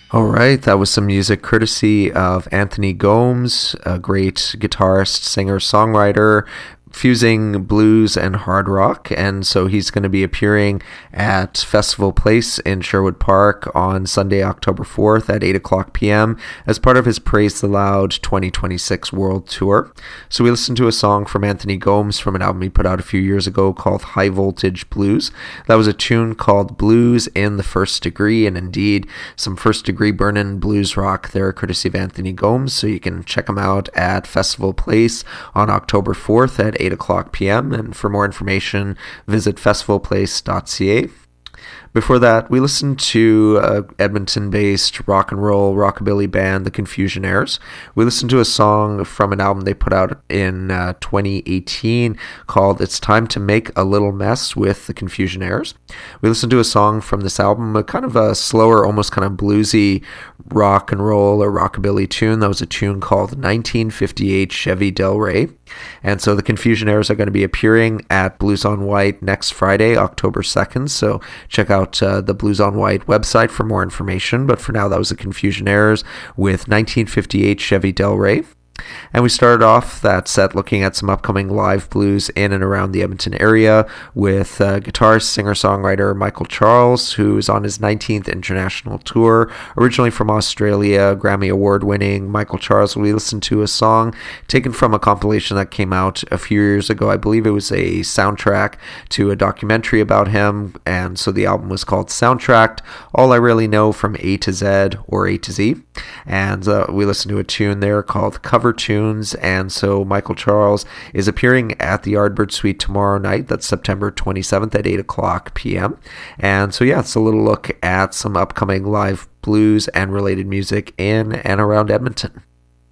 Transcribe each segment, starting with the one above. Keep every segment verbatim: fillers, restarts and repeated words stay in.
All right, that was some music courtesy of Anthony Gomes, a great guitarist, singer, songwriter, fusing blues and hard rock. And so he's going to be appearing at Festival Place in Sherwood Park on Sunday, October fourth at eight o'clock p.m. as part of his Praise the Loud twenty twenty-six World Tour. So we listened to a song from Anthony Gomes from an album he put out a few years ago called High Voltage Blues. That was a tune called Blues in the First Degree, and indeed some First Degree burnin' blues rock there courtesy of Anthony Gomes. So you can check him out at Festival Place on October fourth at eight o'clock p.m. And for more information, visit festival place dot c a. Before that, we listened to uh, Edmonton-based rock and roll rockabilly band, The Confusionaires. We listened to a song from an album they put out in uh, twenty eighteen called It's Time to Make a Little Mess with The Confusionaires. We listened to a song from this album, a kind of a slower, almost kind of bluesy rock and roll or rockabilly tune. That was a tune called nineteen fifty-eight Chevy Del Rey. And so the Confusionaires are going to be appearing at Blues on White next Friday, October second. So check out uh, the Blues on White website for more information. But for now, that was the Confusionaires with nineteen fifty-eight Chevy Del Rey. And we started off that set looking at some upcoming live blues in and around the Edmonton area with uh, guitarist, singer-songwriter Michael Charles, who is on his nineteenth international tour. Originally from Australia, Grammy Award-winning Michael Charles. We listened to a song taken from a compilation that came out a few years ago. I believe it was a soundtrack to a documentary about him, and so the album was called Soundtracked, All I Really Know from A to Z or A to Z. And uh, we listened to a tune there called Cover Tunes, and so Michael Charles is appearing at the Ardbird Suite tomorrow night. That's September twenty-seventh at eight o'clock p.m. And so yeah, it's a little look at some upcoming live blues and related music in and around Edmonton.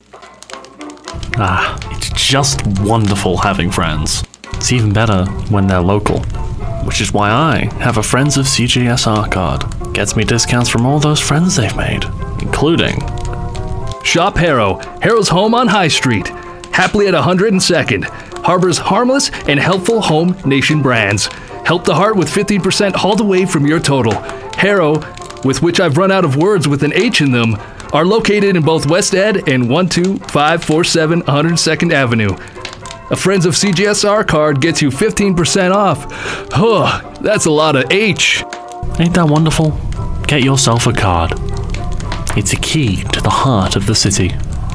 Ah, it's just wonderful having friends. It's even better when they're local, which is why I have a Friends of C J S R card. Gets me discounts from all those friends they've made, including Shop Harrow, Harrow's Home on High Street. Happily at one hundred second. Harbors harmless and helpful home nation brands. Help the heart with fifteen percent hauled away from your total. Harrow, with which I've run out of words with an H in them, are located in both West Ed and one two five four seven one hundred second Avenue. A Friends of C J S R card gets you fifteen percent off. Huh, that's a lot of H. Ain't that wonderful? Get yourself a card. It's a key to the heart of the city.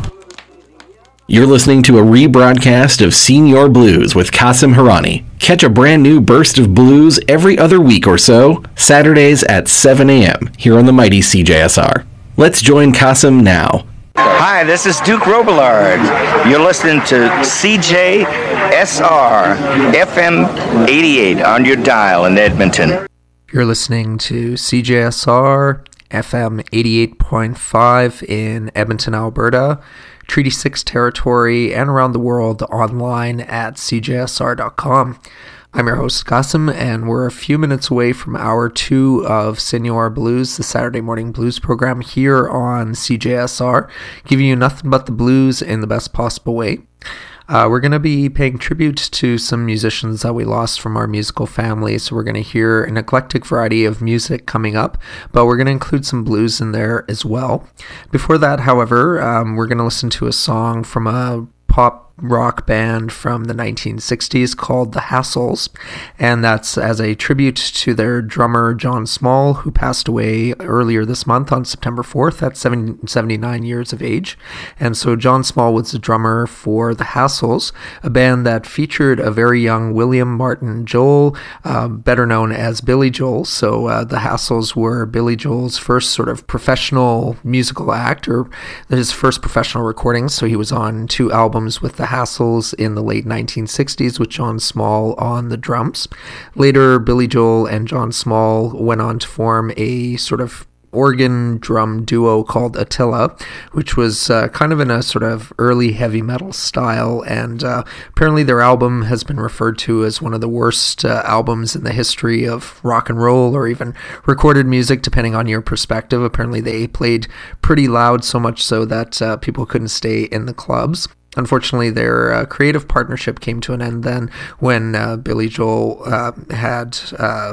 You're listening to a rebroadcast of Senior Blues with Qasim Harani. Catch a brand new burst of blues every other week or so, Saturdays at seven a.m. here on the mighty C J S R. Let's join Qasim now. Hi, this is Duke Robillard. You're listening to C J S R F M eighty-eight on your dial in Edmonton. You're listening to C J S R F M eighty-eight point five in Edmonton, Alberta, Treaty six territory, and around the world online at c j s r dot com. I'm your host, Qasim, and we're a few minutes away from hour two of Senior Blues, the Saturday morning blues program here on C J S R, giving you nothing but the blues in the best possible way. Uh, we're going to be paying tribute to some musicians that we lost from our musical family, so we're going to hear an eclectic variety of music coming up, but we're going to include some blues in there as well. Before that, however, um, we're going to listen to a song from a pop rock band from the nineteen sixties called The Hassles, and that's as a tribute to their drummer John Small, who passed away earlier this month on September fourth at seventy-nine years of age. And so John Small was the drummer for The Hassles, a band that featured a very young William Martin Joel, uh, better known as Billy Joel. So uh, The Hassles were Billy Joel's first sort of professional musical act, or his first professional recording. So he was on two albums with The Hassles in the late nineteen sixties with John Small on the drums. Later, Billy Joel and John Small went on to form a sort of organ drum duo called Attila, which was uh, kind of in a sort of early heavy metal style, and uh, apparently their album has been referred to as one of the worst uh, albums in the history of rock and roll, or even recorded music, depending on your perspective. Apparently they played pretty loud, so much so that uh, people couldn't stay in the clubs. Unfortunately, their uh, creative partnership came to an end then when uh, Billy Joel uh, had uh,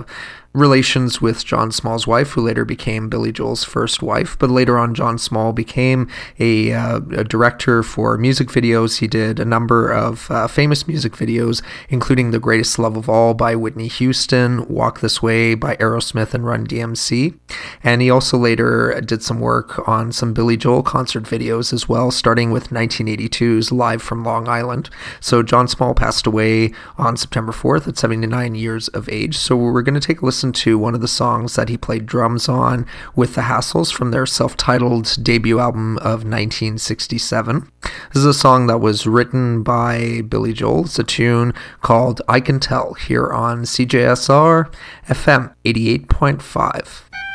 relations with John Small's wife, who later became Billy Joel's first wife. But later on, John Small became a, uh, a director for music videos. He did a number of uh, famous music videos, including The Greatest Love of All by Whitney Houston, Walk This Way by Aerosmith and Run D M C. And he also later did some work on some Billy Joel concert videos as well, starting with nineteen eighty-two's Live from Long Island. So John Small passed away on September fourth at seventy-nine years of age. So we're going to take a listen to one of the songs that he played drums on with the Hassles from their self-titled debut album of nineteen sixty-seven. This is a song that was written by Billy Joel. It's a tune called I Can Tell here on C J S R F M eighty-eight point five.